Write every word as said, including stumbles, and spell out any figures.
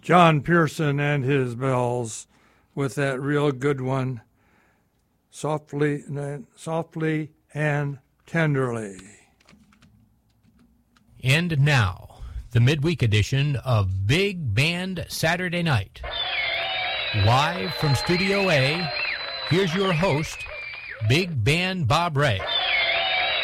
John Pearson and his bells with that real good one, softly, softly and tenderly. And now, the midweek edition of Big Band Saturday Night. Live from Studio A, here's your host, Big Band Bob Ray.